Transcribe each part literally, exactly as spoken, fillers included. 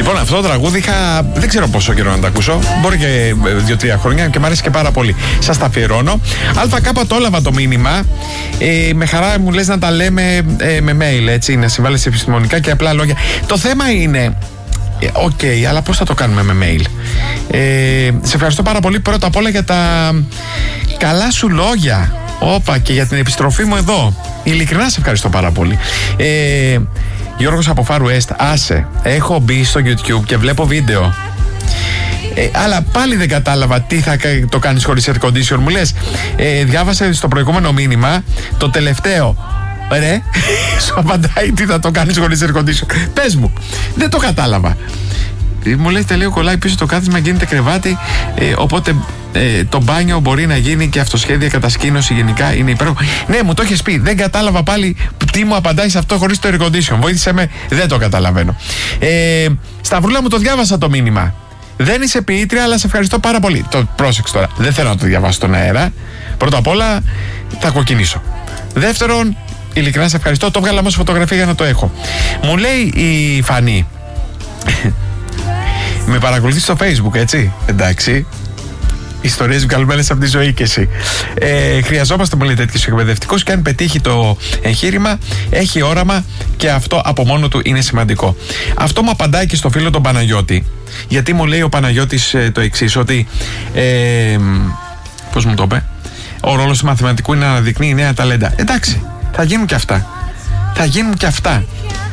Λοιπόν, αυτό το τραγούδι είχα. Δεν ξέρω πόσο καιρό να το ακούσω. Μπορεί και δύο-τρία χρόνια και μου αρέσει και πάρα πολύ. Σας τα αφιερώνω. ΑΚ το έλαβα το μήνυμα. Ε, με χαρά μου λες να τα λέμε ε, με mail, έτσι, να συμβάλλεις επιστημονικά και απλά λόγια. Το θέμα είναι. Οκ, okay, αλλά πώς θα το κάνουμε με mail? Ε, σε ευχαριστώ πάρα πολύ πρώτα απ' όλα για τα καλά σου λόγια. Όπα, και για την επιστροφή μου εδώ. Ειλικρινά σε ευχαριστώ πάρα πολύ. Ε, Γιώργος από Far West, άσε. Έχω μπει στο YouTube και βλέπω βίντεο. Ε, αλλά πάλι δεν κατάλαβα τι θα το κάνεις χωρίς air condition. Μου λες, ε, διάβασα στο προηγούμενο μήνυμα το τελευταίο. Ρε, σου απαντάει τι θα το κάνεις χωρίς air condition. Πες μου, δεν το κατάλαβα. Μου λέει τελείω κολλάει πίσω το κάθισμα, γίνεται κρεβάτι. Ε, οπότε ε, το μπάνιο μπορεί να γίνει και αυτοσχέδια κατασκήνωση. Γενικά είναι υπέροχο. Ναι, μου το έχεις πει. Δεν κατάλαβα πάλι τι μου απαντάει σε αυτό χωρίς το air condition. Βοήθησε με, δεν το καταλαβαίνω. Ε, Σταυρούλα μου, το διάβασα το μήνυμα. Δεν είσαι ποιήτρια, αλλά σε ευχαριστώ πάρα πολύ. Το πρόσεξε τώρα. Δεν θέλω να το διαβάσω στον αέρα. Πρώτα απ' όλα θα κοκκινήσω. Δεύτερον, ειλικρινά σε ευχαριστώ. Το βγάλαμε ως φωτογραφία για να το έχω. Μου λέει η Φανή. Με παρακολουθείς στο Facebook, έτσι? Εντάξει. Ιστορίες βγαλμένες από τη ζωή και εσύ. Ε, χρειαζόμαστε πολύ τέτοιους εκπαιδευτικούς και αν πετύχει το εγχείρημα, έχει όραμα και αυτό από μόνο του είναι σημαντικό. Αυτό μου απαντάει και στο φίλο τον Παναγιώτη. Γιατί μου λέει ο Παναγιώτης ε, το εξής, ότι. Ε, πώς μου το είπε, ο ρόλος του μαθηματικού είναι να αναδεικνύει νέα ταλέντα. Εντάξει, θα γίνουν και αυτά. Θα γίνουν και αυτά.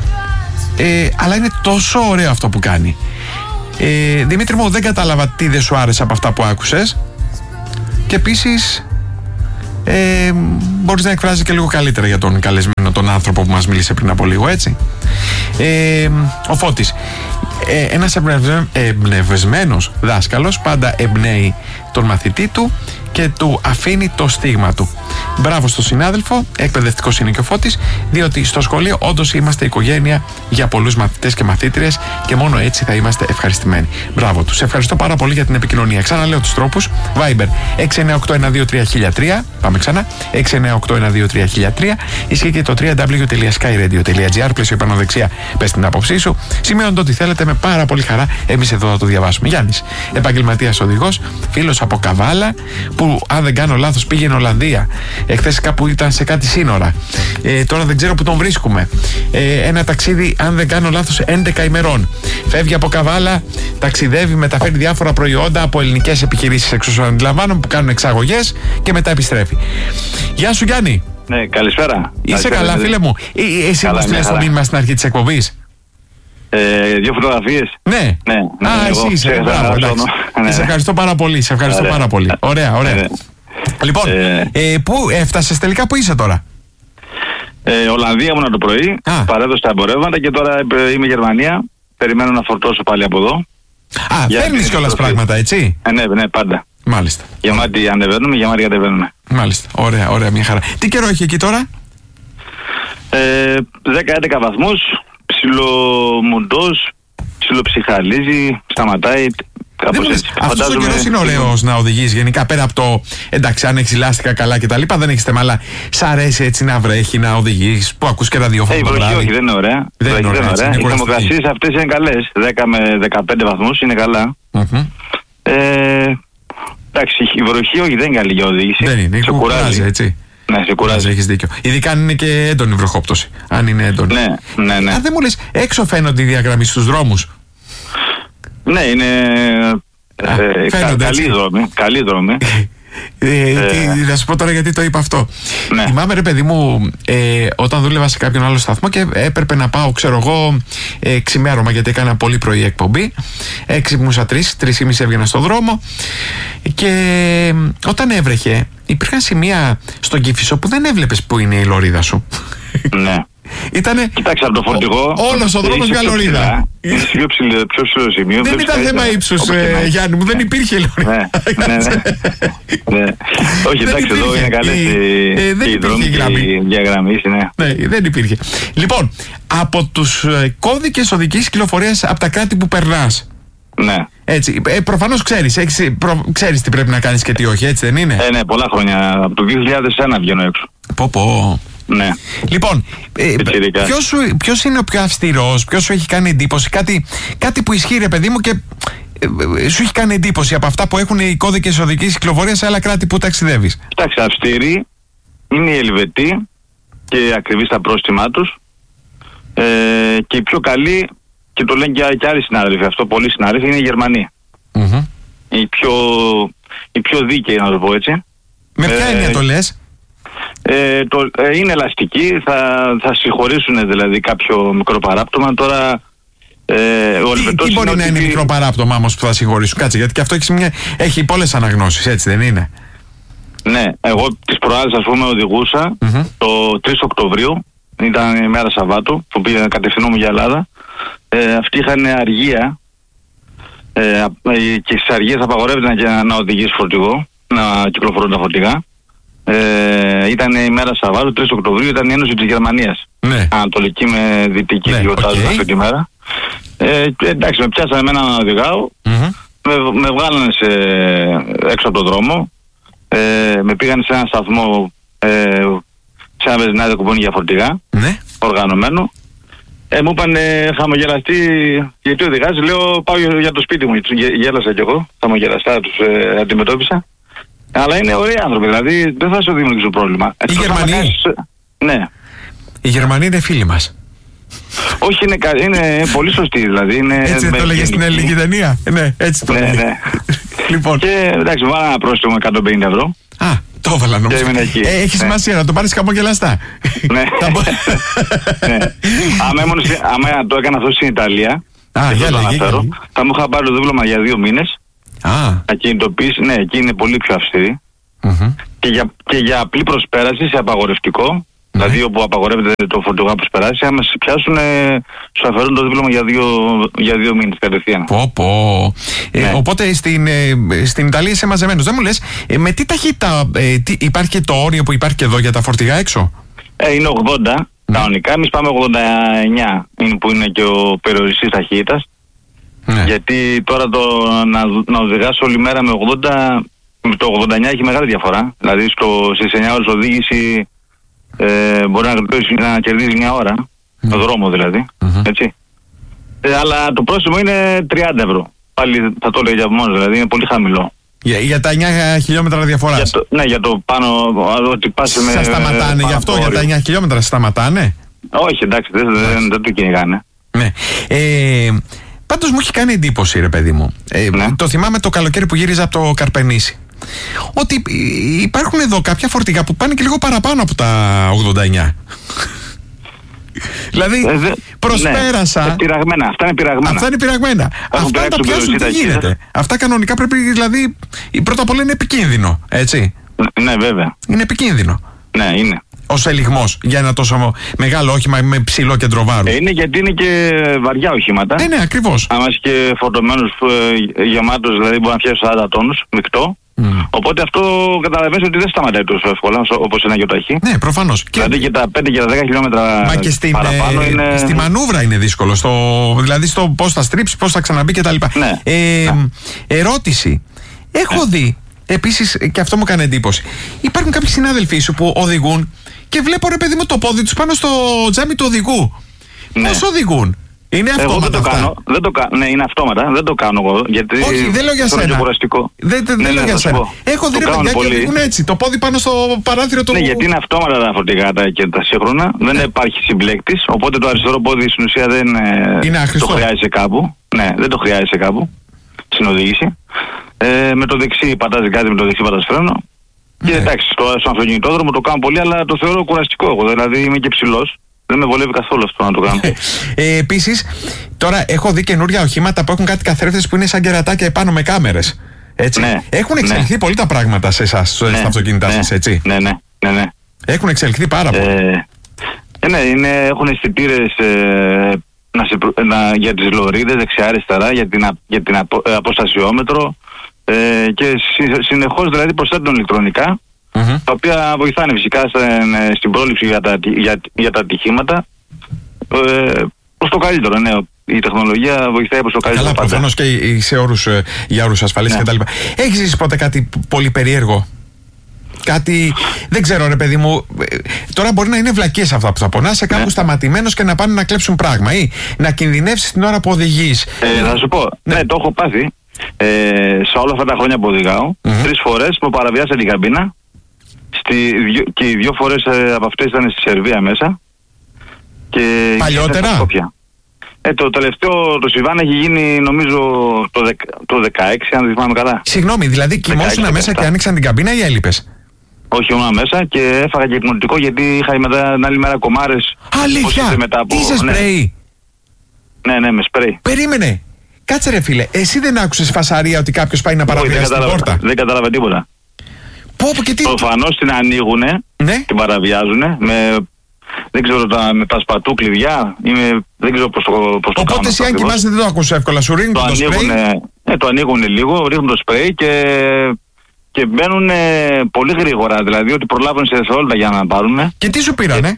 Ε, αλλά είναι τόσο ωραίο αυτό που κάνει. Ε, Δημήτρη μου, δεν κατάλαβα τι δεν σου άρεσε από αυτά που άκουσες. Και επίσης ε, μπορείς να εκφράζεις και λίγο καλύτερα για τον καλεσμένο, τον άνθρωπο που μας μίλησε πριν από λίγο, έτσι. ε, Ο Φώτης, ε, ένας εμπνευσμένος δάσκαλος πάντα εμπνέει τον μαθητή του και του αφήνει το στίγμα του. Μπράβο στον συνάδελφο, εκπαιδευτικός είναι και ο Φώτης, διότι στο σχολείο όντως είμαστε οικογένεια για πολλούς μαθητές και μαθήτριες και μόνο έτσι θα είμαστε ευχαριστημένοι. Μπράβο τους. Ευχαριστώ πάρα πολύ για την επικοινωνία. Ξαναλέω τους τρόπους. Viber έξι εννιά οκτώ ένα δύο τρία χίλια τρία. Πάμε ξανά. έξι εννιά οκτώ ένα δύο τρία χίλια τρία. Ισχύει και το double-u double-u double-u τελεία skyradio τελεία gr. Πλαίσιο πάνω δεξιά. Πες την άποψή σου. Σημειώνοντα ό,τι θέλετε με πάρα πολύ χαρά. Εμείς εδώ θα το διαβάσουμε. Γιάννης, επαγγελματίας οδηγός, φίλος από Καβάλα, που αν δεν κάνω λάθος πήγαινε Ολλανδία. Εχθές κάπου ήταν σε κάτι σύνορα. Ε, τώρα δεν ξέρω που τον βρίσκουμε. Ε, ένα ταξίδι, αν δεν κάνω λάθος, έντεκα ημερών. Φεύγει από Καβάλα, ταξιδεύει, μεταφέρει διάφορα προϊόντα από ελληνικές επιχειρήσεις, εξ όσων αντιλαμβάνομαι, που κάνουν εξαγωγές και μετά επιστρέφει. Γεια σου, Γιάννη. Ναι, καλησπέρα. Είσαι καλησπέρα, καλά, φίλε μου. Ε, εσύ μου στείλες το μήνυμα στην αρχή της εκπομπής. Ε, δύο φωτογραφίες. Ναι. Ναι, ναι. Α, εσύ είσαι. Μπράβο, εντάξει. Ναι. Σε ευχαριστώ πάρα πολύ. Σε ευχαριστώ ωραία. πάρα πολύ. Ωραία, ωραία. Ναι. Λοιπόν, ε, ε, πού έφτασες τελικά, πού είσαι τώρα? Ε, Ολλανδία ήμουν το πρωί, παρέδωσα τα εμπορεύματα και τώρα ε, είμαι Γερμανία. Περιμένω να φορτώσω πάλι από εδώ. Α, φέρνεις κιόλας πράγματα, έτσι? Ε, ναι, ναι, πάντα. Μάλιστα. Γεμάτι ανεβαίνουμε, γεμάτι κατεβαίνουμε. Μάλιστα, ωραία, ωραία, μια χαρά. Τι καιρό έχει εκεί τώρα? Ε, δέκα έντεκα βαθμούς, ψιλομουντός, ψιλοψυχαλίζει, σταματάει. Αυτό ο καιρό είναι ωραίος να οδηγείς γενικά, πέρα από το εντάξει, αν έχεις λάστιχα καλά και τα λοιπά, δεν έχεις θέμα, αλλά σ' αρέσει έτσι να βρέχει, να οδηγείς, που ακούς και ραδιόφωνο? Ε, η βροχή όχι, δεν είναι ωραία. Δεν είναι ωραία. ωραία. Οι θερμοκρασίες αυτές είναι καλές. δέκα με δεκαπέντε βαθμούς είναι καλά. Mm-hmm. Ε, εντάξει, η βροχή όχι, δεν είναι καλή για οδήγηση. Δεν είναι, σε κουράζει, έτσι. Ναι, σε κουράζει. Έχεις δίκιο. Ειδικά αν είναι και έντονη βροχόπτωση. Αν είναι έντονη. Ναι, ναι, ναι. Αν δεν μου λες, έξω φαίνονται οι διαγραμμές στους δρόμους? Ναι, είναι Α, ε, κα, καλή δρόμη. Καλή δρόμη. Ε, ε, θα σου πω τώρα γιατί το είπα αυτό. Ναι. Θυμάμαι, ρε παιδί μου, ε, όταν δούλευα σε κάποιον άλλο σταθμό και έπρεπε να πάω, ξέρω εγώ, ε, ξημέρωμα, γιατί έκανα πολύ πρωί εκπομπή. Έξυπνουσα τρεις, τρεις ή μισή έβγαινα στο δρόμο. Και όταν έβρεχε, υπήρχαν σημεία στον Κηφισό που δεν έβλεπες που είναι η λωρίδα σου. Ναι. Ήτανε. Κοιτάξτε, από το φορτηγό. Όλος ο δρόμος για λωρίδα. Είναι πιο ψηλό, πιο ψηλό σημείο. Δεν ήταν θέμα ύψους, ε, Γιάννη μου, δεν υπήρχε λωρίδα. Ναι, ναι, ναι. Όχι, εντάξει, εδώ είναι καλές οι δρόμοι και οι διαγραμμές, ναι. Ναι, δεν υπήρχε. Λοιπόν, από τους κώδικες οδικής κυκλοφορίας από τα κράτη που περνάς. Ναι. Έτσι, ε, προφανώς ξέρεις, έχεις, προ, ξέρεις τι πρέπει να κάνεις και τι όχι, έτσι δεν είναι? Ε, ναι, πολλά χρόνια. Από το δύο χιλιάδες ένα βγαίνω έξω. Πω πω. Ναι. Λοιπόν, ε, ποιος, σου, ποιος είναι ο πιο αυστηρός, ποιος σου έχει κάνει εντύπωση, κάτι, κάτι που ισχύει, ρε παιδί μου, και ε, ε, σου έχει κάνει εντύπωση από αυτά που έχουν οι κώδικες οδικής κυκλοφορίας σε άλλα κράτη που ταξιδεύεις? Εντάξει, αυστηροί είναι οι Ελβετοί και ακριβή στα πρόστιμά τους. Ε, και οι πιο καλοί, και το λένε και, και άλλοι συνάδελφοι, αυτό πολλοί συνάδελφοι, είναι οι Γερμανοί. Mm-hmm. Οι πιο, οι πιο δίκαιοι, να το πω έτσι. Με ποια έννοια ε, το λες? Ε, το, ε, είναι ελαστικοί, θα, θα συγχωρήσουν δηλαδή κάποιο μικρό παράπτωμα. Τώρα ε, ο τι, τι μπορεί να είναι ότι... μικρό παράπτωμα όμως που θα συγχωρήσουν? Κάτσε, γιατί και αυτό έχει, μια, έχει πολλές αναγνώσεις, έτσι δεν είναι? Ναι, εγώ τις προάλλες, ας πούμε, οδηγούσα mm-hmm. το τρεις Οκτωβρίου, ήταν η μέρα Σαββάτου, που πήγα κατευθυνόμουν για Ελλάδα. Ε, αυτοί είχαν αργία ε, και στις αργίες απαγορεύεται να, να οδηγείς φορτηγό, να κυκλοφορούν τα φορτηγά. Ε, ήταν η μέρα Σαββάτου, τρεις Οκτωβρίου, ήταν η Ένωση της Γερμανίας. Ναι. Ανατολική με δυτική, ναι, γιορτάζουν okay. αυτή τη μέρα. Ε, εντάξει, με πιάσανε εμένα να οδηγάω, mm-hmm. με, με βγάλανε σε, έξω από τον δρόμο, ε, με πήγανε σε ένα σταθμό, ε, σε ένα βενζινάδικο που είναι για φορτηγά, ναι. οργανωμένο. Ε, μου είπαν ε, χαμογελαστή, γιατί οδηγάς? Λέω πάω για, για το σπίτι μου. Γέλασα κι εγώ, χαμογελαστά τους ε, αντιμετώπισα. Αλλά είναι ωραίοι άνθρωποι, δηλαδή δεν θα σου δημιουργήσουν πρόβλημα. Οι Γερμανοί? Κάνεις... Ναι. Οι Γερμανοί είναι φίλοι μας. Όχι, είναι, είναι πολύ σωστοί δηλαδή. Είναι έτσι το λέγε στην ελληνική ταινία? Ναι, έτσι το ναι, λέγε. Ναι. Λοιπόν. Και εντάξει, βάλα ένα πρόστιμο εκατόν πενήντα ευρώ. Α, το έβαλα νομίζω. Ε, έχει σημασία να το πάρεις χαμογελαστά. Ναι. ναι. Άμα το έκανα αυτό στην Ιταλία, Α, για λέγε, θα μου είχα πάρει το δίπλωμα για δύο μήνες. Ακινητοποίηση, ναι, εκεί είναι πολύ πιο αυστηρή. Mm-hmm. Και, για, και για απλή προσπέραση σε απαγορευτικό, mm-hmm. δηλαδή όπου απαγορεύεται το φορτηγό να προσπεράσει, άμα σε πιάσουν, ε, σου αφαιρούν το δίπλωμα για δύο, για δύο μήνες κατευθείαν. Πω πω. Ναι. Ε, οπότε στην, ε, στην Ιταλία είσαι μαζεμένος. Δεν μου λες, ε, με τι ταχύτητα, ε, τι, υπάρχει και το όριο που υπάρχει και εδώ για τα φορτηγά έξω? Ε, είναι ογδόντα mm. κανονικά, εμείς πάμε ογδόντα εννιά, είναι που είναι και ο περιοριστής ταχύτητας. Ναι. Γιατί τώρα το να, να οδηγάς όλη μέρα με ογδόντα, με το ογδόντα εννιά έχει μεγάλη διαφορά. Δηλαδή στο, στις εννιά ώρες οδήγηση ε, μπορεί να, να κερδίζει μια ώρα, mm. το δρόμο δηλαδή, mm-hmm. έτσι. Ε, αλλά το πρόστιμο είναι τριάντα ευρώ. Πάλι θα το λέω για μόνο, δηλαδή είναι πολύ χαμηλό. Για, για τα εννιά χιλιόμετρα διαφοράς? Ναι, για το πάνω, ότι πας με... Σας σταματάνε γι' αυτό, για τα εννιά χιλιόμετρα σας σταματάνε? Όχι, εντάξει, δεν, δεν, δεν το κυνηγάνε. Ναι. Ε, Πάντως μου έχει κάνει εντύπωση, ρε παιδί μου. Ε, ναι. Το θυμάμαι το καλοκαίρι που γύριζα από το Καρπενήσι. Ότι υπάρχουν εδώ κάποια φορτηγά που πάνε και λίγο παραπάνω από τα ογδόντα εννιά. Δηλαδή ε, δε, προσπέρασα. Ναι, πειραγμένα. Αυτά είναι πειραγμένα. Αυτά είναι πειραγμένα. Αυτά τα πιάσουν, τι γίνεται? Αυτά κανονικά πρέπει, δηλαδή, πρώτα απ' όλα είναι επικίνδυνο, έτσι. Ναι, βέβαια. Είναι επικίνδυνο. Ναι, είναι. Ως ελιγμός για ένα τόσο μεγάλο όχημα με ψηλό κέντρο βάρους. Ε, είναι γιατί είναι και βαριά οχήματα. Ναι, ναι, ακριβώς. Άμα είσαι και φορτωμένος, ε, γεμάτος, δηλαδή μπορεί να πιάσει σαράντα τόνους, μεικτό. Mm. Οπότε αυτό καταλαβαίνεις ότι δεν σταματάει τόσο εύκολα όπως ένα γιοταχή. Ναι, προφανώς. Δηλαδή και τα πέντε και τα δέκα χιλιόμετρα Μα και στην, παραπάνω είναι... στη μανούβρα είναι δύσκολο. Στο, δηλαδή στο πώς θα στρίψει, πώς θα ξαναμπεί κτλ. Ναι. Ε, ναι. Ερώτηση. Έχω ναι. δει, επίσης, και αυτό μου έκανε εντύπωση, υπάρχουν κάποιοι συνάδελφοί σου που οδηγούν και βλέπω, ρε παιδί μου, το πόδι τους πάνω στο τζάμι του οδηγού. Ναι. Πώς οδηγούν? Είναι αυτόματα? Εγώ δεν το αυτά. κάνω. Δεν το κα... Ναι, είναι αυτόματα. Δεν το κάνω εγώ. Γιατί όχι, δεν λέω για σένα. Δεν, δεν, ναι, δεν λέω ναι, για σένα. Έχω δει ρε παιδιά και οδηγούν έτσι. Το πόδι πάνω στο παράθυρο του. Ναι, γιατί είναι αυτόματα τα φορτηγά τα, και τα σύγχρονα. Δεν ναι. υπάρχει συμπλέκτης. Οπότε το αριστερό πόδι στην ουσία δεν είναι το χρειάζεσαι κάπου. Ναι, δεν το χρειάζεσαι κάπου στην οδήγηση. Ε, με το δεξί πατάζει κάτι, με το δεξί πατάζει φρένο. Ναι. Και εντάξει, στο, στο αυτοκινητόδρομο το κάνω πολύ, αλλά το θεωρώ κουραστικό εγώ. Δηλαδή είμαι και ψηλός. Δεν με βολεύει καθόλου αυτό να το κάνω. ε, επίσης, τώρα έχω δει καινούργια οχήματα που έχουν κάτι καθρέφτες που είναι σαν κερατάκια επάνω με κάμερες. Έτσι. Ναι, έχουν εξελιχθεί ναι. πολύ τα πράγματα σε εσάς, ναι, στα αυτοκίνητά ναι, σας, έτσι. Ναι, ναι, ναι, ναι. Έχουν εξελιχθεί πάρα πολύ. Ε, ε, ναι, είναι, έχουν αισθητήρες ε, να σε, να, για τις λωρίδες δεξιά-αριστερά, για την, για την απο, ε, αποστασιόμετρο ε, και συ, συνεχώς δηλαδή προσθέτουν ηλεκτρονικά. Mm-hmm. Τα οποία βοηθάνε φυσικά στην, στην πρόληψη για τα, για, για τα ατυχήματα ε, προς το καλύτερο. Ναι, η τεχνολογία βοηθάει προς το καλύτερο. Καλά, προφανώς και σε όρους, για όρους ασφαλής ναι. κτλ. Έχεις ζήσει ποτέ κάτι πολύ περίεργο? Κάτι. Δεν ξέρω, ρε παιδί μου. Τώρα μπορεί να είναι βλακίες αυτά που θα πω. Να είσαι κάπου ναι. σταματημένος και να πάνε να κλέψουν πράγμα ή να κινδυνεύσεις την ώρα που οδηγείς. Ε, θα σου πω. Ναι, ναι το έχω πάθει. Ε, σε όλα αυτά τα χρόνια που οδηγάω, mm-hmm. τρεις φορές μου παραβιάσε την καμπίνα. Στη, και οι δύο φορές ε, από αυτές ήταν στη Σερβία μέσα. Και παλιότερα. Ε, το τελευταίο το Σιβάν έχει γίνει νομίζω το, δεκα, το δεκαέξι, αν δεν θυμάμαι καλά. Συγγνώμη, δηλαδή κοιμόσουνα μέσα και άνοιξαν την καμπίνα ή έλειπες? Όχι, ήμουν μέσα και έφαγα και υπνοτικό γιατί είχα μετά την άλλη μέρα κομμάρες. Αλήθεια! Μετά από... Τι είσαι σπρέι? Ναι, ναι, με σπρέι. Περίμενε. Κάτσε ρε φίλε, εσύ δεν άκουσες φασαρία ότι κάποιος πάει να παραβιάσει την πόρτα? Δεν κατάλαβα τίποτα. Πω, πω, και τι... Προφανώς την ανοίγουνε, ναι? Την παραβιάζουνε με... Δεν ξέρω, τα, με τα σπατού κλειδιά, είμαι, δεν ξέρω πώς το, πώς το Οπότε εσύ αν κοιμάσαι δεν το ακούς εύκολα, σου ρίχνουν το, το σπρέι. Ναι, το ανοίγουν λίγο, ρίχνουν το σπρέι και, και μπαίνουν πολύ γρήγορα, δηλαδή ότι προλάβουν σε δευτερόλεπτα για να πάρουν. Και τι σου πήρανε?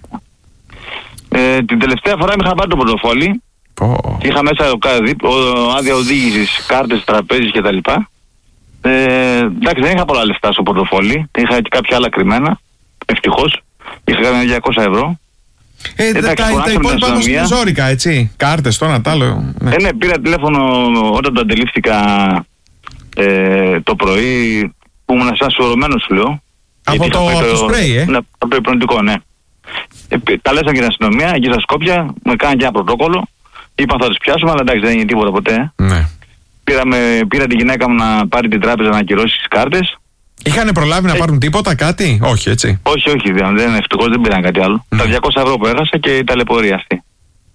Ε, ε, την τελευταία φορά είχα πάρει το πορτοφόλι, oh. είχα μέσα άδεια οδήγησης, κάρτες, τραπέζις κτλ. Ε, εντάξει, δεν είχα πολλά λεφτά στο πορτοφόλι, είχα και κάποια άλλα κρυμμένα, ευτυχώς. Είχα κάνει διακόσια ευρώ. Ε, εντάξει, τα, τα υπόλοιπα όμως είναι ζόρικα, έτσι. Κάρτες, το ένα τ' άλλο. Ναι. Ε, ναι, πήρα τηλέφωνο όταν το αντιλήφθηκα ε, το πρωί που ήμουν σαν σουρωμένος, σου λέω. Από το, το, το σπρέι, ε? Ναι, από το υπνοτικό, ναι. Ε, καλέσαν και την αστυνομία, εκεί στα Σκόπια, με κάναν και ένα πρωτόκολλο. Είπαν θα τους πιάσουμε, αλλά εντάξει, δεν έγινε τίποτα ποτέ. Ναι. Πήραμε, πήρα τη γυναίκα μου να πάρει την τράπεζα να ακυρώσει τις κάρτες. Είχανε προλάβει να πάρουν τίποτα, κάτι? Όχι, έτσι. Όχι, όχι, δεν, ευτυχώς δεν πήραν κάτι άλλο. Mm. Τα διακόσια ευρώ που έχασα και η ταλαιπωρία αυτή.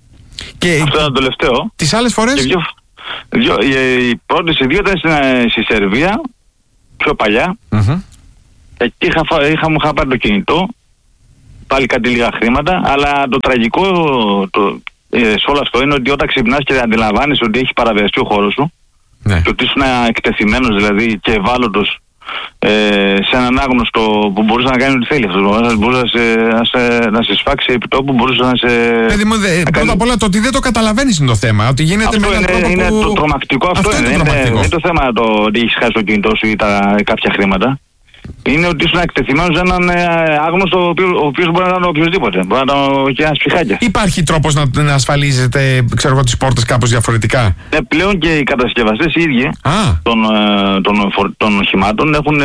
Και αυτό ήταν το τελευταίο. Τις άλλες φορές? Δυο, δυο, οι, οι πρώτες οι δύο ήταν στη, στη Σερβία, πιο παλιά. Mm-hmm. Εκεί είχα, είχα, μου είχα πάρει το κινητό, πάλι κάτι λίγα χρήματα, αλλά το τραγικό το, ε, σε όλο αυτό είναι ότι όταν ξυπνάς και αντιλαμβάνεις ότι έχει παραβιαστεί ο χώρος σου, ναι. Και ότι ήσουν εκτεθειμένος δηλαδή και ευάλωτος Ε, σε έναν άγνωστο που μπορούσε να κάνει ό,τι θέλει αυτό. Μπορούσε να σε, να σε, να σε σφάξει επί τόπου, μπορούσε να σε. Παιδί μου, δε, πρώτα κάνει... απ' όλα το ότι δεν το καταλαβαίνεις είναι το θέμα. Ότι γίνεται αυτό με έναν είναι, τρόπο είναι που... το τρομακτικό. Αυτό, αυτό είναι. Είναι, είναι, είναι το θέμα το ότι έχεις χάσει το κινητό σου ή τα, κάποια χρήματα. Είναι ότι ήσουν εκτεθειμένος σε έναν άγνωστο ο οποίος μπορεί να ήταν οποιοδήποτε. Μπορεί να ήταν και ένα ψυχάκια. Υπάρχει τρόπος να, να ασφαλίζετε, ξέρω εγώ, τις πόρτες κάπως διαφορετικά? Ναι, πλέον και οι κατασκευαστές οι ίδιοι των, των, των, των οχημάτων έχουν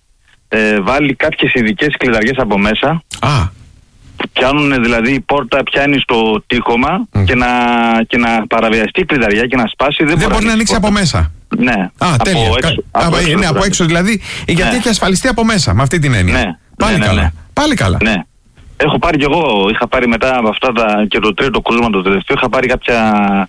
ε, βάλει κάποιες ειδικές κλειδαριές από μέσα. Α. Πιάνουν δηλαδή η πόρτα, πιάνει στο τείχομα mm. και, να, και να παραβιαστεί η κλειδαριά και να σπάσει. Δεν, δεν μπορεί να ανοίξει από μέσα. Ναι. Α, τέλεια. Από έξω, Κα... από, έξω, ναι, από έξω δηλαδή, γιατί ναι. έχει ασφαλιστεί από μέσα, με αυτή την έννοια. Ναι. Πάλι ναι, καλά. Ναι. Πάλι καλά. Ναι. Έχω πάρει κι εγώ, είχα πάρει μετά από αυτά τα, και το τρίτο κρούσμα το τελευταίο, είχα πάρει κάποια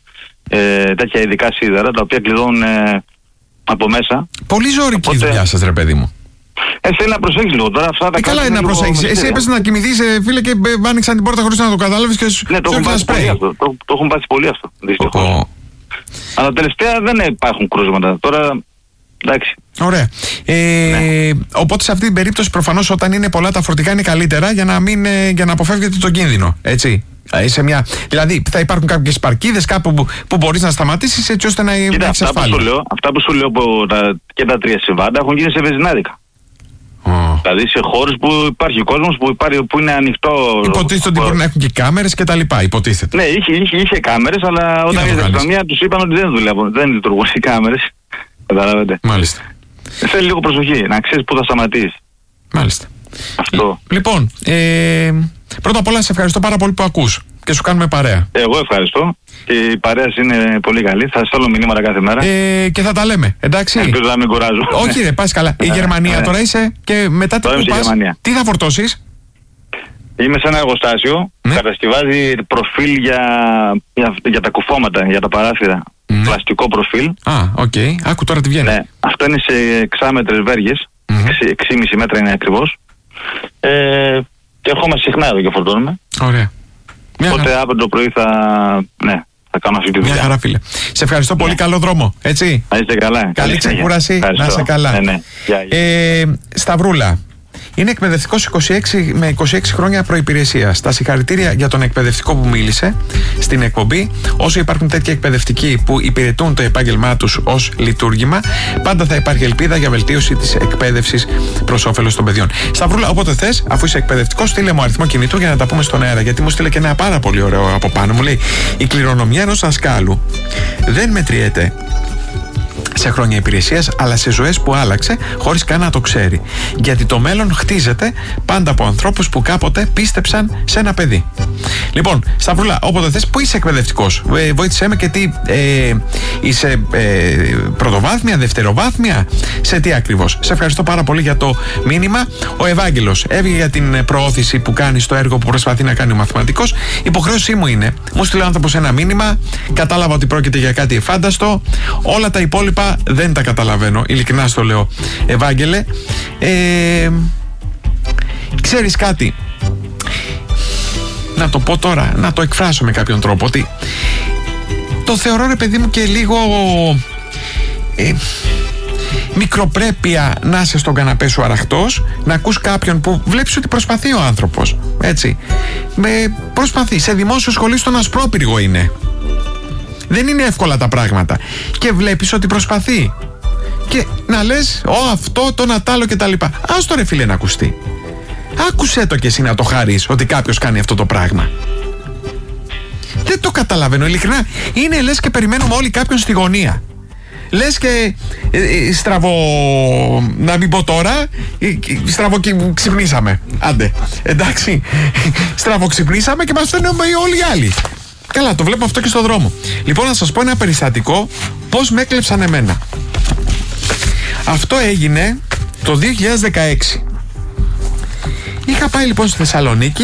ε, τέτοια ειδικά σίδερα, τα οποία κλειδώνουν ε, από μέσα. Πολύ ζώρικη Οπότε... η δουλειά σας, ρε παιδί μου. Ε, θέλει να προσέξεις λίγο τώρα. Αυτά τα ε, καλά είναι να προσέξεις. Εσύ έπεσες να κοιμηθείς, ε, φίλε, και ε, άνοιξαν την πόρτα χωρίς να το κατάλαβες και σου ναι, το έχουν πάθει πολύ αυτό. Το, το έχουν πάθει πολύ αυτό. Δυστυχώς. Oh. Αλλά τελευταία δεν υπάρχουν κρούσματα. Τώρα. Εντάξει. Ωραία. Ε, ναι. Οπότε σε αυτή την περίπτωση προφανώς όταν είναι πολλά τα φορτικά είναι καλύτερα για να, μην, για να αποφεύγετε τον κίνδυνο. Έτσι. Σε μια, δηλαδή θα υπάρχουν κάποιες παρκίδες κάπου που, που μπορείς να σταματήσεις έτσι ώστε να έχεις ασφάλεια. Αυτά που σου λέω που τα, και τα τρία συμβάντα έχουν γίνει σε βεζινάδικα. Oh. Δηλαδή σε χώρες που υπάρχει κόσμος, που, υπάρχει, που είναι ανοιχτό. Υποτίθεται ότι μπορεί να έχουν και κάμερες και τα λοιπά. Υποτίθεται. Ναι, είχε, είχε, είχε κάμερες, αλλά όταν ήρθε η αστυνομία τους είπαν ότι δεν δουλεύουν. Δεν λειτουργούν οι κάμερες. Καταλαβαίνετε. Μάλιστα. Θέλει λίγο προσοχή, να ξέρεις πού θα σταματήσεις. Μάλιστα. Αυτό. Λοιπόν, ε, πρώτα απ' όλα σε ευχαριστώ πάρα πολύ που ακούς και σου κάνουμε παρέα. Εγώ ευχαριστώ. Και η παρέα είναι πολύ καλή. Θα στέλνω μηνύματα κάθε μέρα. Ε, και θα τα λέμε, εντάξει. Ελπίζω να μην κουράζω. Όχι, ρε, πας καλά. Η Γερμανία τώρα είσαι και μετά τι που πας, τι θα φορτώσεις? Είμαι σε ένα εργοστάσιο που ναι. κατασκευάζει προφίλ για, για, για τα κουφώματα, για τα παράθυρα. Ναι. Πλαστικό προφίλ. Α, οκ. Okay. Άκου τώρα τι βγαίνει. Ναι. Αυτό είναι σε εξάμετρες βέργες. Mm-hmm. έξι κόμμα πέντε μέτρα είναι ακριβώς. Ε, και ερχόμαστε συχνά εδώ και φορτώνουμε. Ωραία. Οπότε αύριο το πρωί θα, ναι, θα κάνω αυτή τη δουλειά. Μια χαρά, φίλε. Σε ευχαριστώ ναι. πολύ. Καλό δρόμο. Έτσι. Να είστε καλά. Καλή ξεκούραση. Να είσαι καλά. Ναι, ναι. Ε, Σταυρούλα, Είναι εκπαιδευτικός είκοσι έξι με είκοσι έξι χρόνια προϋπηρεσίας. Τα συγχαρητήρια για τον εκπαιδευτικό που μίλησε στην εκπομπή. Όσο υπάρχουν τέτοιοι εκπαιδευτικοί που υπηρετούν το επάγγελμά τους ως λειτουργήμα, πάντα θα υπάρχει ελπίδα για βελτίωση της εκπαίδευσης προς όφελος των παιδιών. Σταυρούλα, όποτε θες, αφού είσαι εκπαιδευτικός, στείλε μου αριθμό κινητού για να τα πούμε στον αέρα. Γιατί μου στείλε και ένα πάρα πολύ ωραίο από πάνω. Μου λέει: η κληρονομιά ενός δασκάλου δεν μετριέται σε χρόνια υπηρεσίας, αλλά σε ζωές που άλλαξε χωρίς καν να το ξέρει. Γιατί το μέλλον χτίζεται πάντα από ανθρώπους που κάποτε πίστεψαν σε ένα παιδί. Λοιπόν, Σταυρούλα, όποτε θες, που είσαι εκπαιδευτικός, ε, βοήθησέ με και τι ε, είσαι ε, πρωτοβάθμια, δευτεροβάθμια, σε τι ακριβώς. Σε ευχαριστώ πάρα πολύ για το μήνυμα. Ο Ευάγγελος έβγαινε για την προώθηση που κάνει στο έργο που προσπαθεί να κάνει ο μαθηματικός. Υποχρέωσή μου είναι, μου στείλε ο άνθρωπος ένα μήνυμα, κατάλαβα ότι πρόκειται για κάτι εφάνταστο. Όλα τα υπόλοιπα δεν τα καταλαβαίνω, ειλικρινά στο λέω, Ευάγγελε. ε, Ξέρεις κάτι, να το πω τώρα, να το εκφράσω με κάποιον τρόπο, ότι το θεωρώ, ρε παιδί μου, και λίγο ε, μικροπρέπεια να είσαι στον καναπέ σου αραχτός, να ακούς κάποιον που βλέπεις ότι προσπαθεί ο άνθρωπος, έτσι, με προσπαθεί, σε δημόσιο σχολείο στον ασπρόπυργο είναι. Δεν είναι εύκολα τα πράγματα. Και βλέπεις ότι προσπαθεί. Και να λες, Ω, αυτό, το να τ' άλλο κτλ. Ας το, ρε φίλε, να ακουστεί. Άκουσέ το κι εσύ να το χαρείς ότι κάποιος κάνει αυτό το πράγμα. Δεν το καταλαβαίνω, ειλικρινά. Είναι λες και περιμένουμε όλοι κάποιον στη γωνία. Λες και ε, ε, στραβο. Να μην πω τώρα, ε, στραβο ξυπνήσαμε. Άντε, εντάξει. Στραβο ξυπνήσαμε και μας φαίνονται όλοι οι άλλοι. Καλά, το βλέπω αυτό και στον δρόμο. Λοιπόν, να σας πω ένα περιστατικό πώς με έκλεψαν εμένα. Αυτό έγινε το δύο χιλιάδες δεκαέξι. Είχα πάει λοιπόν στη Θεσσαλονίκη.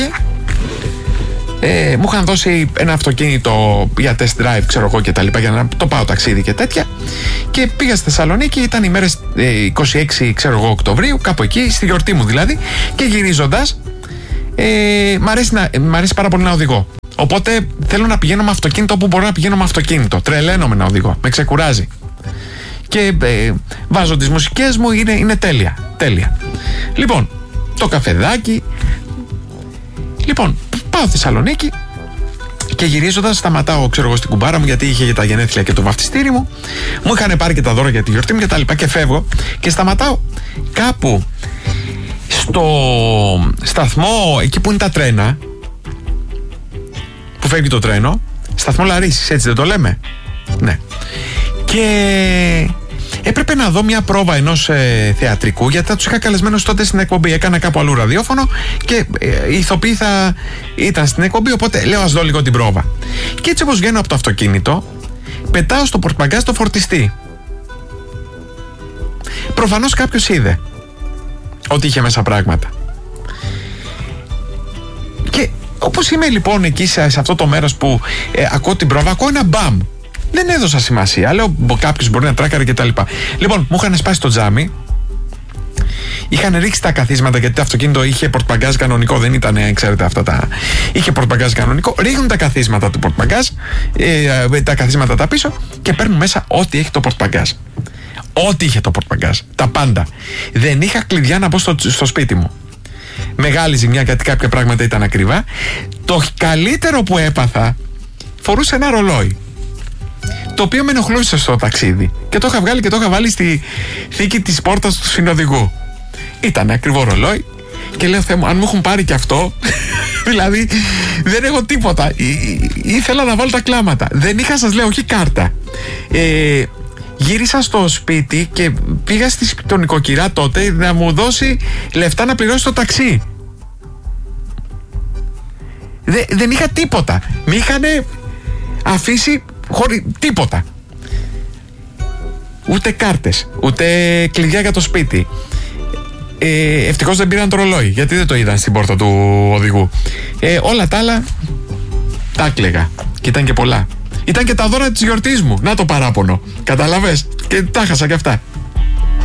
ε, Μου είχαν δώσει ένα αυτοκίνητο για test drive, ξέρω εγώ, και τα λοιπά, για να το πάω ταξίδι και τέτοια. Και πήγα στη Θεσσαλονίκη, ήταν οι μέρες ε, είκοσι έξι, ξέρω εγώ, Οκτωβρίου, κάπου εκεί, στη γιορτή μου δηλαδή. Και γυρίζοντας, ε, μ' αρέσει, να, μ' αρέσει πάρα πολύ να οδηγώ. Οπότε θέλω να πηγαίνω με αυτοκίνητο όπου μπορώ να πηγαίνω με αυτοκίνητο. Τρελαίνομαι να οδηγώ. Με ξεκουράζει. Και ε, βάζω τις μουσικές μου, είναι, είναι τέλεια. Τέλεια. Λοιπόν, το καφεδάκι. Λοιπόν, πάω Θεσσαλονίκη και γυρίζοντας σταματάω, ξέρω εγώ, στην κουμπάρα μου, γιατί είχε για τα γενέθλια και το βαφτιστήρι μου. Μου είχαν πάρει και τα δώρα για τη γιορτή μου και τα λοιπά. Και φεύγω και σταματάω κάπου στο σταθμό εκεί που είναι τα τρένα, που φεύγει το τρένο, σταθμό Λαρίσης, έτσι δεν το λέμε? Ναι. Και έπρεπε να δω μια πρόβα ενός ε, θεατρικού, γιατί θα τους είχα καλεσμένους τότε στην εκπομπή. Έκανα κάπου αλλού ραδιόφωνο και ε, οι ηθοποιοί θα ήταν στην εκπομπή, οπότε λέω ας δω λίγο την πρόβα. Και έτσι όπως βγαίνω από το αυτοκίνητο, πετάω στο πορτμπαγκάζ το φορτιστή. Προφανώς κάποιος είδε ότι είχε μέσα πράγματα. Και όπως είμαι λοιπόν εκεί σε, σε αυτό το μέρος που ε, ακούω την πρόβα, ακούω ένα μπαμ. Δεν έδωσα σημασία. Λέω κάποιος μπορεί να τράκαρε και τα λοιπά. Λοιπόν, μου είχαν σπάσει το τζάμι. Είχαν ρίξει τα καθίσματα, γιατί το αυτοκίνητο είχε πορτμπαγκάζ κανονικό. Δεν ήταν, ξέρετε, αυτά τα. Είχε πορτμπαγκάζ κανονικό. Ρίχνουν τα καθίσματα του πορτμπαγκάζ, ε, τα καθίσματα τα πίσω και παίρνουν μέσα ό,τι έχει το πορτμπαγκάζ. Ό,τι είχε το πορτμπαγκάζ. Τα πάντα. Δεν είχα κλειδιά να μπω στο, στο σπίτι μου. Μεγάλη ζημιά, γιατί κάποια πράγματα ήταν ακριβά. Το καλύτερο που έπαθα, φορούσε ένα ρολόι, το οποίο με ενοχλούσε στο ταξίδι. Και το είχα βγάλει και το είχα βάλει στη θήκη της πόρτας του συνοδηγού. Ήταν ακριβό ρολόι. Και λέω, Θεέ μου, αν μου έχουν πάρει και αυτό, δηλαδή δεν έχω τίποτα. Ήθελα να βάλω τα κλάματα. Δεν είχα, σας λέω, όχι κάρτα. Ε, γύρισα στο σπίτι και πήγα στη τον νοικοκυρά τότε να μου δώσει λεφτά να πληρώσει το ταξί. Δε, δεν είχα τίποτα. Μ' είχαν αφήσει χωρίς τίποτα. Ούτε κάρτες, ούτε κλειδιά για το σπίτι. Ε, ευτυχώς δεν πήραν το ρολόι, γιατί δεν το είδαν στην πόρτα του οδηγού. Ε, όλα τα άλλα τα έκλαιγα. Και ήταν και πολλά. Ήταν και τα δώρα της γιορτής μου. Να το παράπονο. Καταλαβες? Και τα χάσα και αυτά.